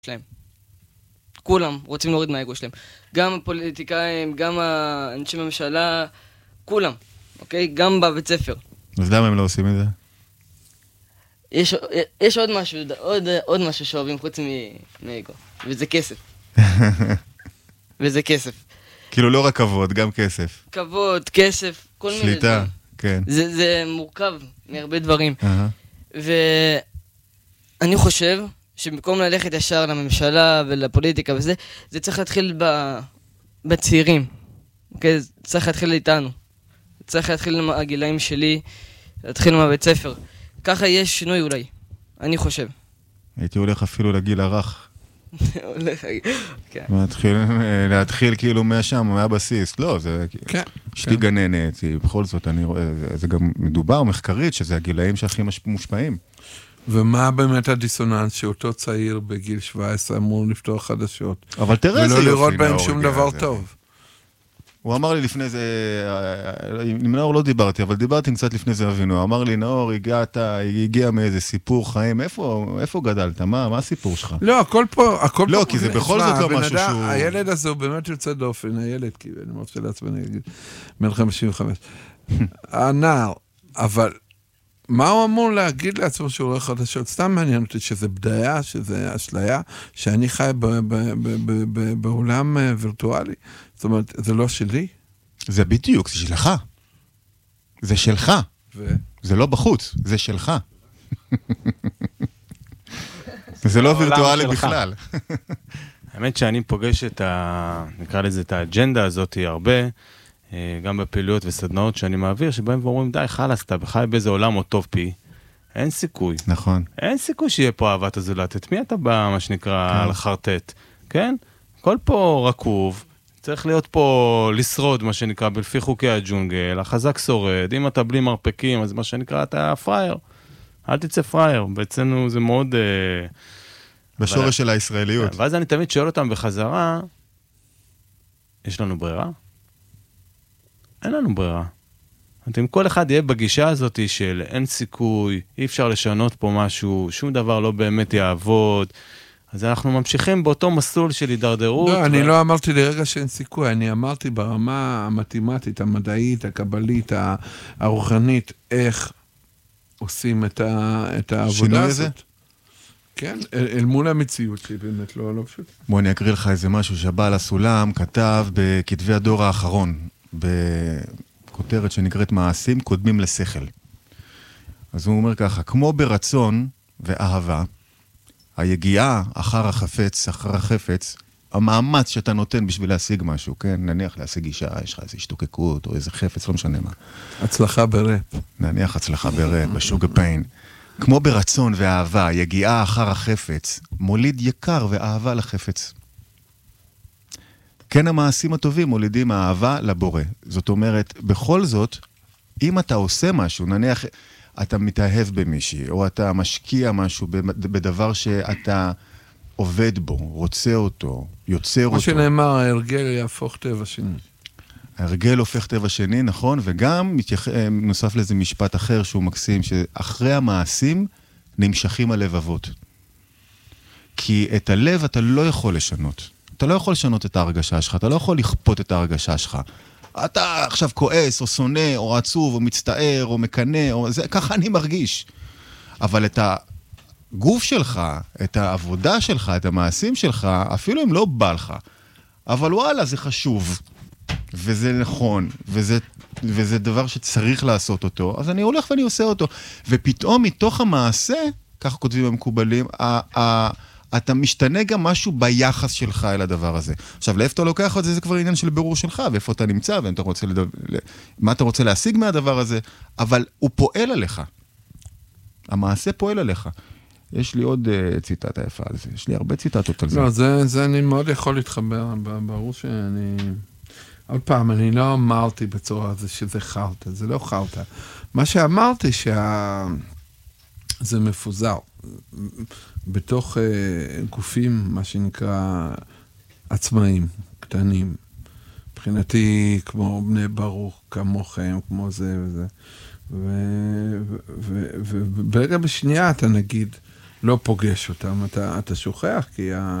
שלהם. כולם רוצים להוריד מהאגו שלהם. גם הפוליטיקאים, גם האנשי ממשלה, כולם, אוקיי? גם בבית ספר. אז למה הם לא עושים את זה? יש עוד משהו, עוד משהו שאוהבים חוץ מאגו, וזה כסף. וזה כסף. כאילו לא רק כבוד, גם כסף. כבוד, כסף, כל מיני דברים. שליטה, כן. זה מורכב מהרבה דברים. ואני חושב שבמקום ללכת ישר לממשלה ולפוליטיקה וזה, זה צריך להתחיל בצעירים. אוקיי? זה צריך להתחיל איתנו. צריך להתחיל עם הגילאים שלי, להתחיל מהבית ספר. ככה יש שינוי אולי, אני חושב. הייתי הולך אפילו לגיל הרך. הולך, כן. להתחיל כאילו מהשם, מהבסיס. לא, זה... יש לי גננת, בכל זאת, אני רואה, זה גם מדובר מחקרית, שזה הגילאים שהכי מושפעים. ומה באמת הדיסוננס שאותו צעיר בגיל 17 אמור לפתוח חדשות? אבל תראה איזה יופי. ולא לראות בהם שום דבר טוב. הוא אמר לי לפני זה, עם נאור לא דיברתי, אבל דיברתי קצת לפני זה אבינו. הוא אמר לי, נאור, הגיע מאיזה סיפור חיים, איפה גדלת? מה הסיפור שלך? לא, הכל פה... לא, כי זה בכל זאת לא משהו שהוא... הילד הזה הוא באמת יוצא דופן, הילד, כי אני מרשה לעצמני להגיד, בן 55. הנער, אבל... מה הוא אמור להגיד לעצמו שהוא רואה חדשות? סתם מעניין אותי שזה בדיה, שזה אשליה, שאני חי בעולם וירטואלי. זאת אומרת, זה לא שלי. זה בדיוק, זה שלך. זה שלך. זה לא בחוץ, זה שלך. זה לא וירטואלי בכלל. האמת שאני פוגש נקרא לזה את האג'נדה הזאת הרבה, גם בפעילויות וסדנאות שאני מעביר, שבהם ואומרים, די, חלס, אתה חי באיזה עולם אוטופי, אין סיכוי. נכון. אין סיכוי שיהיה פה אהבת הזולת. את מי אתה בא, מה שנקרא, לחרטט? כן? הכל פה רקוב, צריך להיות פה לשרוד, מה שנקרא, בלפי חוקי הג'ונגל, החזק שורד, אם אתה בלי מרפקים, אז מה שנקרא, אתה פרייר. אל תצא פרייר. בעצם זה מאוד... בשורש של הישראליות. ואז אני תמיד שואל אותם בחזרה, יש לנו ברירה? אין לנו ברירה. אם כל אחד יהיה בגישה הזאת של אין סיכוי, אי אפשר לשנות פה משהו, שום דבר לא באמת יעבוד, אז אנחנו ממשיכים באותו מסלול של הידרדרות. לא, אני לא אמרתי לרגע שאין סיכוי, אני אמרתי ברמה המתמטית, המדעית, הקבלית, הרוחנית, איך עושים את העבודה הזאת. כן, אל מול המציאות שהיא באמת לא פשוט. בוא אני אקריא לך איזה משהו שבעל הסולם כתב בכתבי הדור האחרון, בכותרת שנקראת מעשים קודמים לשכל. אז הוא אומר ככה, כמו ברצון ואהבה, היגיעה אחר החפץ, המאמץ שאתה נותן בשביל להשיג משהו, כן? נניח להשיג אישה, יש לך איזו השתוקקות או איזה חפץ, לא משנה מה. הצלחה ברפ. נניח הצלחה ברפ, בשוגה פיין. כמו ברצון ואהבה, יגיעה אחר החפץ, מוליד יקר ואהבה לחפץ. כן, המעשים הטובים מולידים האהבה לבורא. זאת אומרת, בכל זאת, אם אתה עושה משהו, נניח אתה מתאהב במישהי, או אתה משקיע משהו בדבר שאתה עובד בו, רוצה אותו, יוצר אותו. כמו שנאמר, ההרגל יהפוך טבע שני. ההרגל הופך טבע שני, נכון, וגם נוסף לזה משפט אחר שהוא מקסים, שאחרי המעשים נמשכים הלבבות. כי את הלב אתה לא יכול לשנות. אתה לא יכול לשנות את ההרגשה שלך, אתה לא יכול לכפות את ההרגשה שלך. אתה עכשיו כועס, או שונא, או עצוב, או מצטער, או מקנה, או זה, ככה אני מרגיש. אבל את הגוף שלך, את העבודה שלך, את המעשים שלך, אפילו אם לא בא לך. אבל וואלה, זה חשוב. וזה נכון, וזה דבר שצריך לעשות אותו, אז אני הולך ואני עושה אותו. ופתאום מתוך המעשה, כך כותבים המקובלים, אתה משתנה גם משהו ביחס שלך אל הדבר הזה. עכשיו, לאיפה אתה לוקח את זה, זה כבר עניין של בירור שלך, ואיפה אתה נמצא, מה אתה רוצה להשיג מהדבר הזה, אבל הוא פועל עליך. המעשה פועל עליך. יש לי עוד ציטטה יפה על זה, יש לי הרבה ציטטות על זה. לא, זה אני מאוד יכול להתחבר, ברור שאני... עוד פעם, אני לא אמרתי בצורה הזו שזה חלטה, זה לא חלטה. מה שאמרתי זה מפוזר. בתוך גופים, מה שנקרא עצמאים, קטנים. מבחינתי, כמו בני ברוך, כמוכם, כמו זה וזה. וברגע בשנייה אתה נגיד, לא פוגש אותם, אתה שוכח, כי